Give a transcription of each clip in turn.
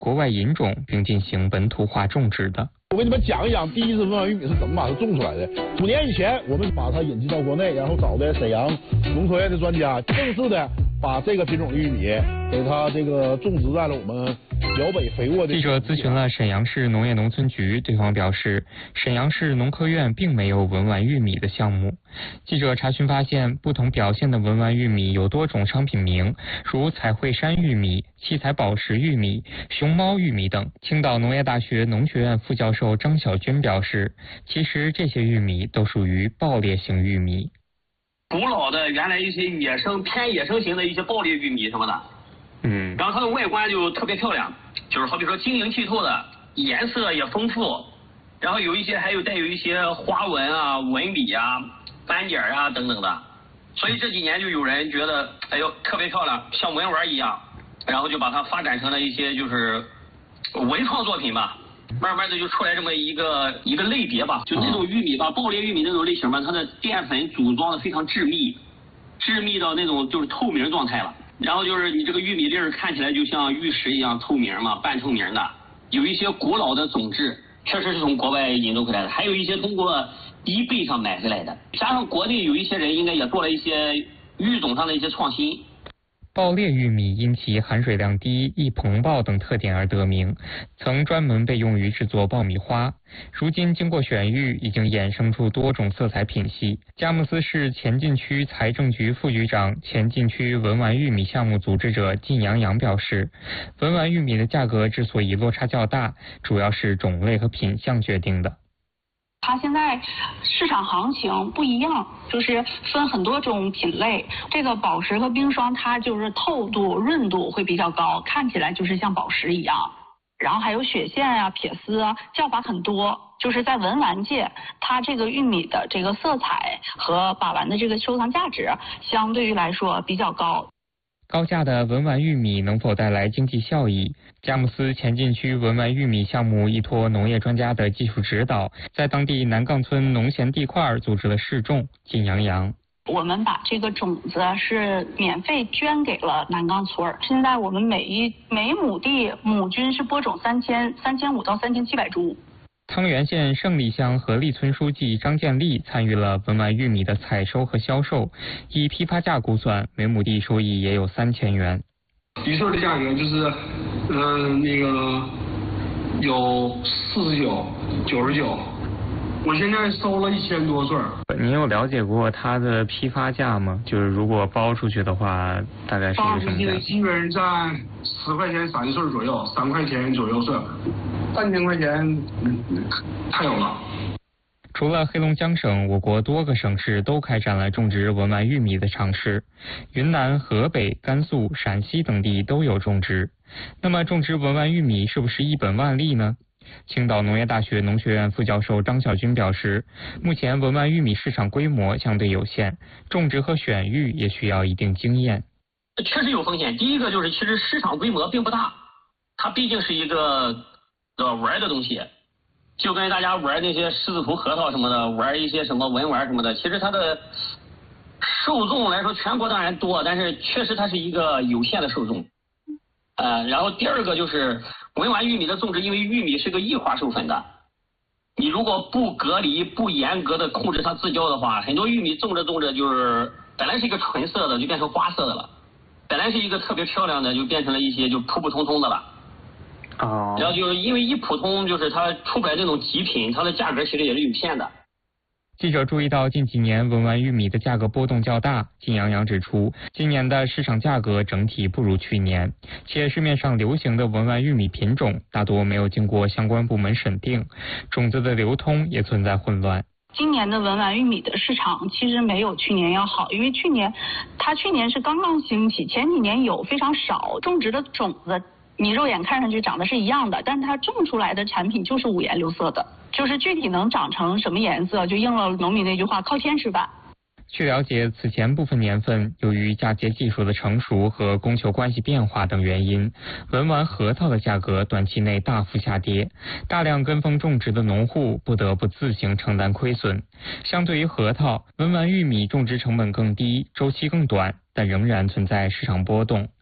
国外引种并进行本土化种植的。 我给你们讲一讲第一支文玩玉米是怎么把它种出来的。5年以前，我们把它引进到国内，然后找的沈阳农科院的专家，正式的把这个品种玉米给它这个种植在了我们辽北肥沃的。 记者咨询了沈阳市农业农村局，对方表示，沈阳市农科院并没有文玩玉米的项目。记者查询发现，不同表现的文玩玉米有多种商品名，如彩绘山玉米、七彩宝石玉米、熊猫玉米等。青岛农业大学农学院副教授张小军表示，其实这些玉米都属于爆裂型玉米。 古老的原来一些偏野生型的一些爆裂玉米什么的，然后它的外观就特别漂亮，就是好比说晶莹剔透的，颜色也丰富，然后还有带有一些花纹啊、纹理啊、斑点啊等等的，所以这几年就有人觉得，哎呦特别漂亮，像文玩一样，然后就把它发展成了一些就是文创作品吧。慢慢的就出来这么一个类别吧，就这种玉米吧，爆裂玉米那种类型吧，它的淀粉组装的非常致密到那种就是透明状态了。然后就是你这个玉米粒儿看起来就像玉石一样透明嘛，半透明的。有一些古老的种质，确实是从国外引入回来的，还有一些通过eBay上买回来的。加上国内有一些人应该也做了一些育种上的一些创新。 爆裂玉米因其含水量低、易膨爆等特点而得名，曾专门被用于制作爆米花。如今经过选育，已经衍生出多种色彩品系。佳木斯市前进区财政局副局长、前进区文玩玉米项目组织者靳阳阳表示，文玩玉米的价格之所以落差较大，主要是种类和品相决定的。 它现在市场行情不一样，就是分很多种品类。这个宝石和冰霜，它就是透度、润度会比较高，看起来就是像宝石一样。然后还有雪线啊、撇丝啊，叫法很多。就是在文玩界，它这个玉米的这个色彩和把玩的这个收藏价值，相对于来说比较高。 高价的文玩玉米能否带来经济效益？佳木斯前进区文玩玉米项目依托农业专家的技术指导，在当地南杠村农闲地块组织了试种。靳阳阳， 我们把这个种子是免费捐给了南杠村。现在我们每亩地亩均是播种3500到3700株。 汤原县胜利乡和利村书记张建立参与了文玩玉米的采收和销售，以批发价估算，每亩地收益也有3000元。 一穗的价格就是，有49、99。我现在收了1000多穗。 您有了解过它的批发价吗？就是如果包出去的话，大概是一个什么价？ 基本在10块钱3穗左右，3块钱左右穗，3000块钱，太有了。 除了黑龙江省，我国多个省市都开展了种植文玩玉米的尝试，云南、河北、甘肃、陕西等地都有种植。那么种植文玩玉米是不是一本万利呢？青岛农业大学农学院副教授张小军表示，目前文玩玉米市场规模相对有限，种植和选育也需要一定经验。 确实有风险。第一个就是其实市场规模并不大，它毕竟是一个玩的东西，就跟大家玩那些狮子头核桃什么的，玩一些什么文玩什么的，其实它的受众来说全国当然多，但是确实它是一个有限的受众。然后第二个就是文玩玉米的种植，因为玉米是个异花授粉的，你如果不隔离、不严格的控制它自交的话，很多玉米种着就是本来是一个纯色的就变成花色的了，本来是一个特别漂亮的就变成了一些就普普通通的了。然后就是因为一普通，就是它出不来这种极品，它的价格其实也是有限的。 记者注意到近几年文玩玉米的价格波动较大，靳阳阳指出，今年的市场价格整体不如去年，且市面上流行的文玩玉米品种大多没有经过相关部门审定，种子的流通也存在混乱。 今年的文玩玉米的市场其实没有去年要好，因为去年是刚刚兴起，前几年有非常少种植的种子，你肉眼看上去长得是一样的，但它种出来的产品就是五颜六色的，就是具体能长成什么颜色，就应了农民那句话，靠天吃饭。 据了解，此前部分年份由于嫁接技术的成熟和供求关系变化等原因，文玩核桃的价格短期内大幅下跌，大量跟风种植的农户不得不自行承担亏损。相对于核桃，文玩玉米种植成本更低，周期更短，但仍然存在市场波动。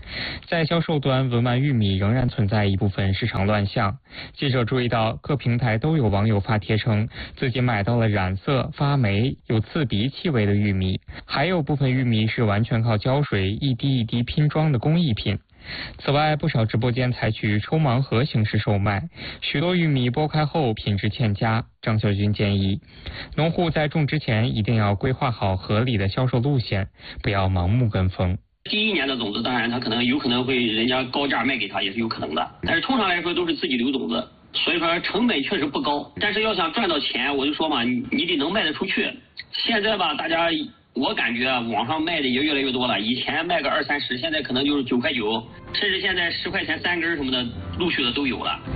在销售端，文玩玉米仍然存在一部分市场乱象。记者注意到，各平台都有网友发帖称自己买到了染色、发霉、有刺鼻气味的玉米，还有部分玉米是完全靠胶水一滴一滴拼装的工艺品。此外，不少直播间采取抽盲盒形式售卖，许多玉米剥开后品质欠佳。张小军建议，农户在种之前一定要规划好合理的销售路线，不要盲目跟风。 第一年的种子，当然它有可能会人家高价卖给他，也是有可能的。但是通常来说都是自己留种子，所以说成本确实不高。但是要想赚到钱，我就说嘛，你得能卖得出去。现在吧，大家我感觉网上卖的也越来越多了，以前卖个20-30，现在可能就是9块9，甚至现在10块钱3根什么的，陆续的都有了。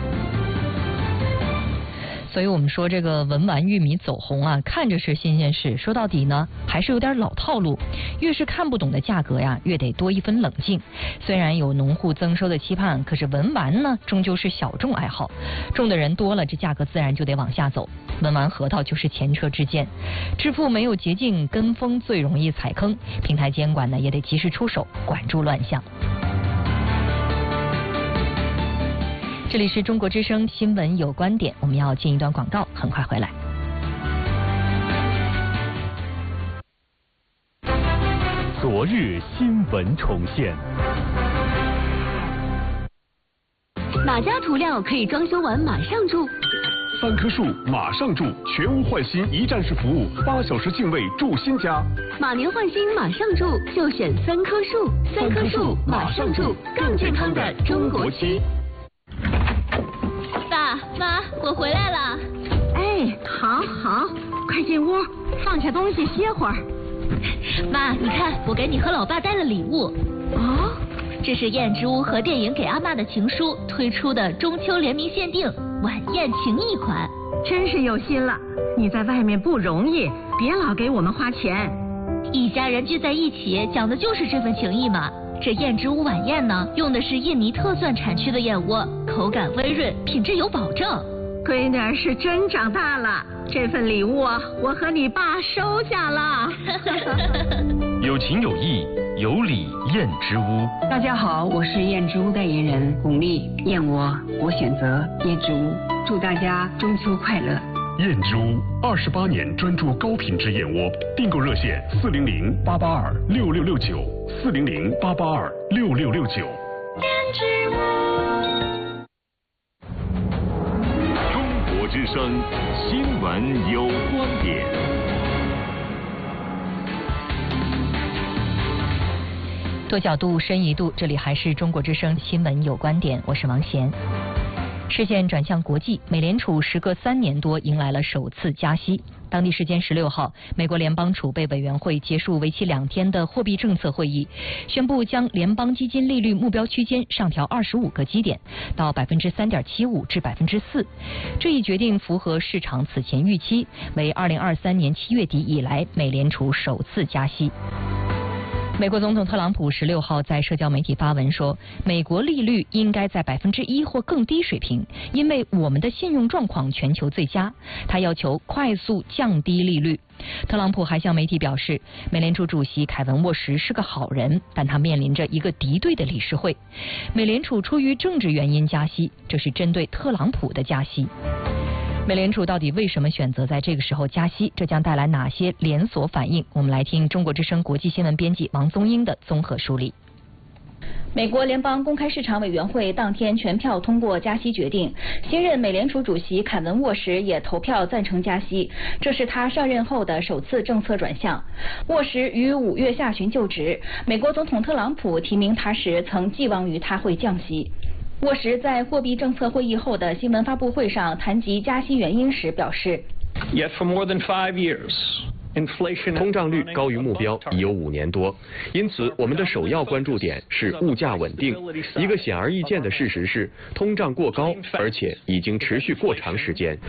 所以我们说这个文玩玉米走红啊，看着是新鲜事，说到底呢还是有点老套路。越是看不懂的价格呀，越得多一分冷静。虽然有农户增收的期盼，可是文玩呢终究是小众爱好，种的人多了，这价格自然就得往下走。文玩核桃就是前车之鉴，致富没有捷径，跟风最容易踩坑。平台监管呢也得及时出手，管住乱象。这里是中国之声新闻有观点，我们要进一段广告，很快回来。 昨日新闻重现。 哪家涂料可以装修完马上住 ？3棵树马上住，全屋换新一站式服务，8小时净位住新家。 马年换新马上住，就选3棵树。3棵树马上住，更健康的中国区。 爸妈，我回来了。 哎，好，快进屋，放下东西歇会儿。 妈，你看，我给你和老爸带了礼物。 哦， 这是燕之屋和电影给阿嬷的情书推出的中秋联名限定晚宴情谊款。 真是有心了，你在外面不容易，别老给我们花钱。 一家人聚在一起，讲的就是这份情谊嘛。这燕之屋晚宴呢，用的是印尼特蒜产区的燕窝，口感温润，品质有保证。 闺女是真长大了，这份礼物啊，我和你爸收下了。 有情有义，有礼燕之屋。 大家好，我是燕之屋代言人巩俐，燕窝我选择燕之屋，祝大家中秋快乐。 燕之屋28年专注高品质燕窝，订购热线400-882-6669，400-882-6669。 燕之屋。 中国之声新闻有观点。 多角度，深一度，这里还是中国之声新闻有观点，我是王贤。视线转向国际，美联储时隔3年多迎来了首次加息。当地时间16号，美国联邦储备委员会结束为期2天的货币政策会议，宣布将联邦基金利率目标区间上调25个基点，到3.75%至4%。这一决定符合市场此前预期，为2023年7月底以来美联储首次加息。美国总统特朗普16号在社交媒体发文说，美国利率应该在1%或更低水平，因为我们的信用状况全球最佳。他要求快速降低利率。特朗普还向媒体表示，美联储主席凯文沃什是个好人，但他面临着一个敌对的理事会。美联储出于政治原因加息，这是针对特朗普的加息。美联储到底为什么选择在这个时候加息？这将带来哪些连锁反应？我们来听中国之声国际新闻编辑王宗英的综合梳理。 美国联邦公开市场委员会当天全票通过加息决定，新任美联储主席凯文沃什也投票赞成加息，这是他上任后的首次政策转向。沃什于5月下旬就职，美国总统特朗普提名他时曾寄望于他会降息。沃什在货币政策会议后的新闻发布会上谈及加息原因时表示 ，Yet for more than 5 years. 通胀率高于目标已有5年多，因此我们的首要关注点是物价稳定。一个显而易见的事实是，通胀过高，而且已经持续过长时间。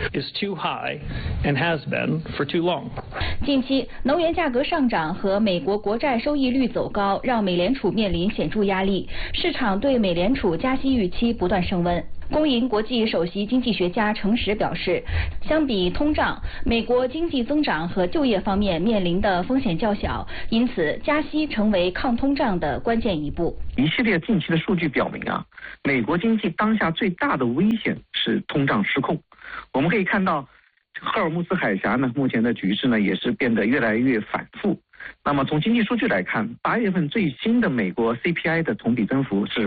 近期能源价格上涨和美国国债收益率走高，让美联储面临显著压力，市场对美联储加息预期不断升温。 工银国际首席经济学家程实表示，相比通胀，美国经济增长和就业方面面临的风险较小，因此加息成为抗通胀的关键一步。 一系列近期的数据表明啊，美国经济当下最大的危险是通胀失控。我们可以看到，赫尔木斯海峡呢，目前的局势呢也是变得越来越反复。那么从经济数据来看，8月份最新的美国 CPI 的同比增幅是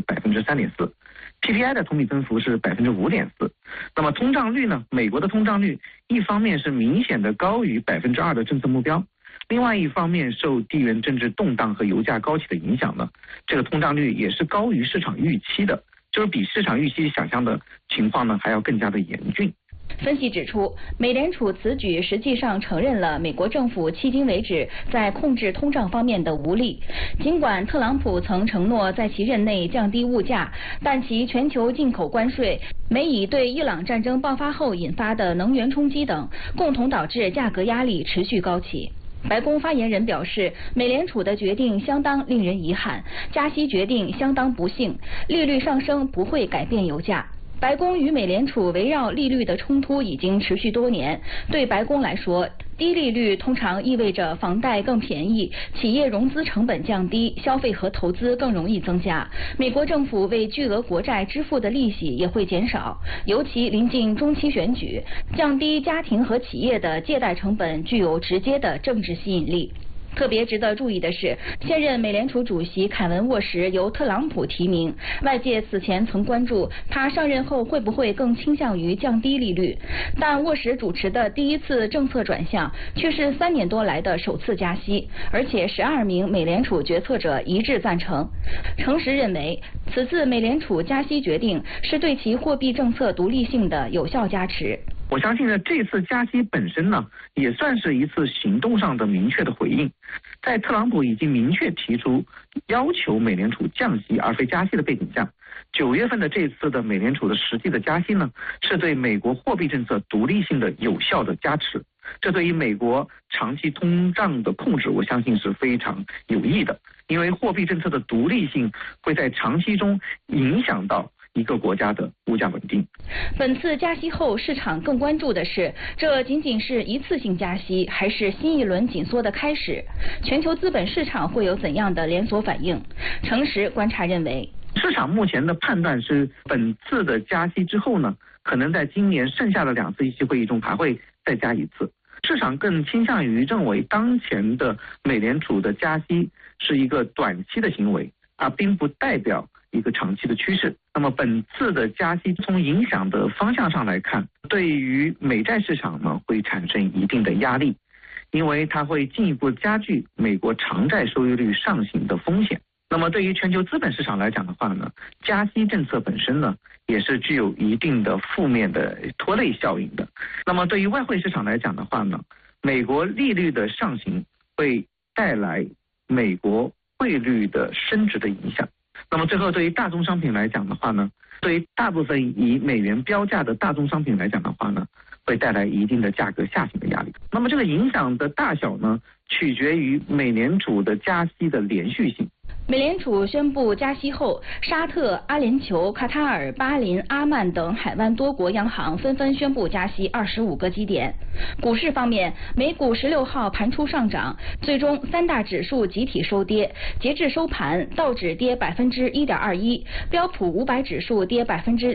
3.4%，PPI 的同比增幅是5.4%。那么通胀率呢？美国的通胀率一方面是明显的高于2%的政策目标，另外一方面受地缘政治动荡和油价高企的影响呢，这个通胀率也是高于市场预期的，就是比市场预期想象的情况呢还要更加的严峻。 分析指出，美联储此举实际上承认了美国政府迄今为止在控制通胀方面的无力。尽管特朗普曾承诺在其任内降低物价，但其全球进口关税、美以对伊朗战争爆发后引发的能源冲击等，共同导致价格压力持续高企。白宫发言人表示，美联储的决定相当令人遗憾，加息决定相当不幸，利率上升不会改变油价。白宫与美联储围绕利率的冲突已经持续多年。对白宫来说，低利率通常意味着房贷更便宜，企业融资成本降低，消费和投资更容易增加。美国政府为巨额国债支付的利息也会减少，尤其临近中期选举，降低家庭和企业的借贷成本具有直接的政治吸引力。特别值得注意的是，现任美联储主席凯文沃什由特朗普提名，外界此前曾关注他上任后会不会更倾向于降低利率，但沃什主持的第一次政策转向却是3年多来的首次加息，而且12名美联储决策者一致赞成。程实认为，此次美联储加息决定是对其货币政策独立性的有效加持。 我相信呢，这次加息本身呢，也算是一次行动上的明确的回应。在特朗普已经明确提出要求美联储降息而非加息的背景下，9月份的这次的美联储的实际的加息呢，是对美国货币政策独立性的有效的加持。这对于美国长期通胀的控制，我相信是非常有益的，因为货币政策的独立性会在长期中影响到一个国家的物价稳定。 本次加息后，市场更关注的是，这仅仅是一次性加息，还是新一轮紧缩的开始？全球资本市场会有怎样的连锁反应？程实观察认为， 市场目前的判断是，本次的加息之后呢，可能在今年剩下的2次议息会议中还会再加一次。市场更倾向于认为，当前的美联储的加息是一个短期的行为，而并不代表一个长期的趋势。那么本次的加息从影响的方向上来看，对于美债市场呢会产生一定的压力，因为它会进一步加剧美国长债收益率上行的风险。那么对于全球资本市场来讲的话呢，加息政策本身呢也是具有一定的负面的拖累效应的。那么对于外汇市场来讲的话呢，美国利率的上行会带来美国汇率的升值的影响。那么最后对于大宗商品来讲的话呢，对于大部分以美元标价的大宗商品来讲的话呢，会带来一定的价格下行的压力。那么这个影响的大小呢，取决于美联储的加息的连续性。 美联储宣布加息后，沙特、阿联酋、卡塔尔、巴林、阿曼等海湾多国央行纷纷宣布加息25个基点。股市方面，美股16号盘出上涨，最终3大指数集体收跌。截至收盘，道指跌1.21%，标普500指数跌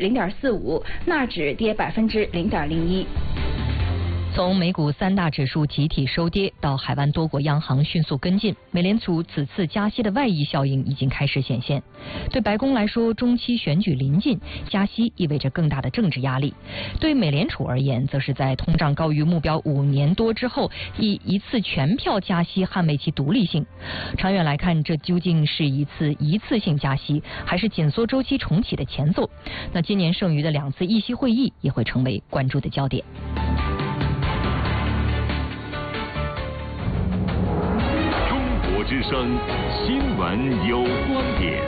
0.45%，纳指跌0.01%。 从美股3大指数集体收跌到海湾多国央行迅速跟进，美联储此次加息的外溢效应已经开始显现。对白宫来说，中期选举临近，加息意味着更大的政治压力；对美联储而言，则是在通胀高于目标5年多之后，以一次全票加息捍卫其独立性。长远来看，这究竟是一次性加息，还是紧缩周期重启的前奏？那今年剩余的2次议息会议也会成为关注的焦点。 之声新闻有观点。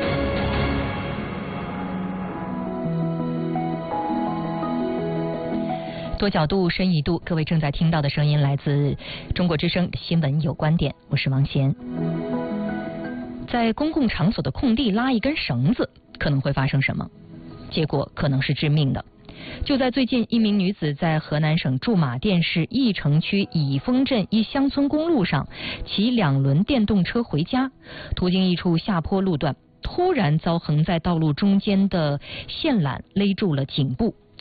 多角度、深一度，各位正在听到的声音来自中国之声新闻有观点，我是王贤。在公共场所的空地拉一根绳子，可能会发生什么？ 结果可能是致命的。就在最近，一名女子在河南省驻马店市翼城区乙峰镇一乡村公路上骑2轮电动车回家，途经一处下坡路段，突然遭横在道路中间的线缆勒住了颈部，